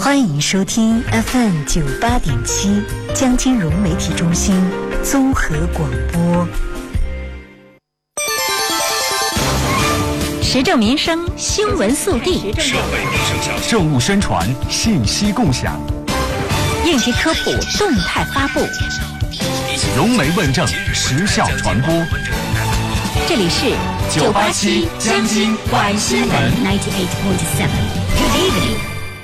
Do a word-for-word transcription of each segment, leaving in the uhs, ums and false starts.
欢迎收听 F M 九八点七江金融媒体中心综合广播。 时政民生新闻速递， 社会民生消息，政务宣传信息共享， 应急科普动态发布， 融媒问政时效传播。 这里是九八七江津晚新闻 ninety-eight point seven。Good evening。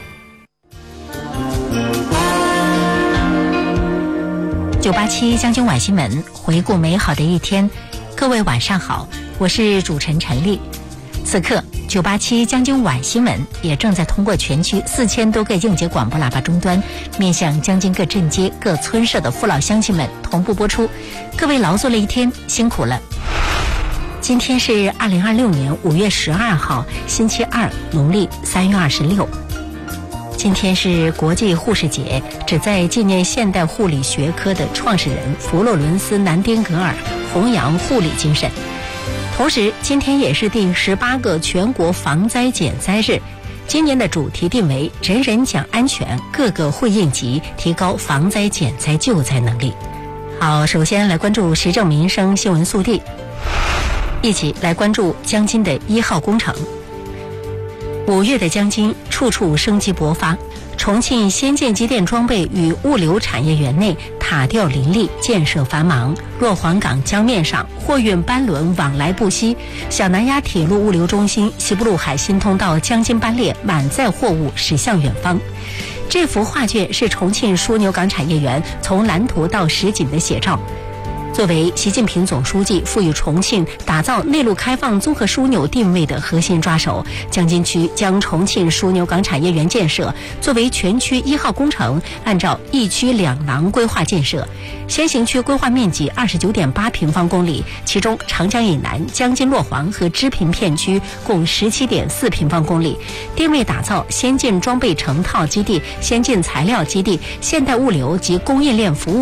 九八七江津晚新闻，回顾美好的一天。各位晚上好，我是主持人陈丽。此刻九八七江津晚新闻也正在通过全区四千多个应急广播喇叭终端，面向江津各镇街各村社的父老乡亲们同步播出。各位劳作了一天，辛苦了。今天是二零二六年五月十二号，星期二，农历三月二十六。今天是国际护士节，旨在纪念现代护理学科的创始人弗洛伦斯·南丁格尔，弘扬护理精神。同时，今天也是第十八个全国防灾减灾日。今年的主题定为“人人讲安全，个个会应急，提高防灾减灾救灾能力”。好，首先来关注时政民生新闻速递，一起来关注江津的一号工程。五月的江津处处生机勃发，重庆先进机电装备与物流产业园内塔吊林立，建设繁忙。洛黄港江面上货运班轮往来不息，小南亚铁路物流中心西部陆海新通道江津班列满载货物驶向远方。这幅画卷是重庆枢纽港产业园从蓝图到实景的写照。作为习近平总书记赋予重庆打造内陆开放综合枢纽定位的核心抓手，江津区将重庆枢纽港产业园建设作为全区一号工程，按照一区两廊规划建设。先行区规划面积二十九点八平方公里，其中长江以南、江津洛黄和支平片区共十七点四平方公里，定位打造先进装备成套基地、先进材料基地、现代物流及供应链服务